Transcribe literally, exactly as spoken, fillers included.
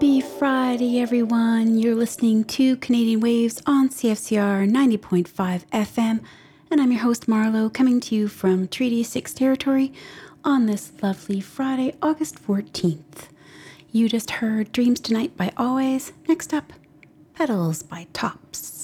Happy Friday, everyone. You're listening to Canadian Waves on C F C R ninety point five F M, and I'm your host, Marlo, coming to you from Treaty six territory on this lovely Friday, August fourteenth. You just heard Dreams Tonight by Always. Next up, Petals by Tops.